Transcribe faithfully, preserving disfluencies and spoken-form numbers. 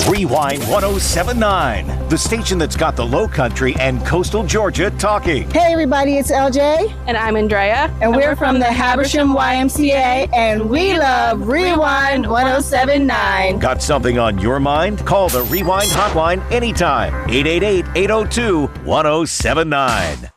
Rewind one oh seven point nine, the station that's got the Low Country and coastal Georgia talking. Hey everybody, it's L J. And I'm Andrea. And, and we're, we're from the Habersham Y M C A, and we love Rewind one oh seven point nine. Got something on your mind? Call the Rewind hotline anytime. eight eight eight, eight oh two, one oh seven nine.